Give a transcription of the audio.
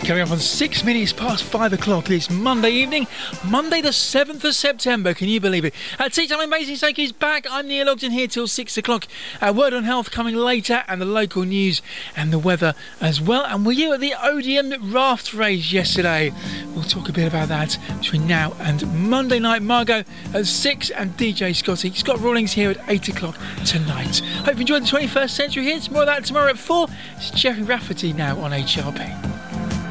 Coming up on 6 minutes past 5 o'clock this Monday evening, Monday the 7th of September. Can you believe it? Tea Time Amazing Steak is back. I'm Neil Ogden here till 6 o'clock. Word on Health coming later, and the local news and the weather as well. And were you at the Odeon raft race yesterday? We'll talk a bit about that between now and Monday night. Margot at 6 and DJ Scotty. Scott Rawlings here at 8 o'clock tonight. Hope you enjoyed the 21st century hits. More of that tomorrow at 4. It's Jerry Rafferty now on HRP.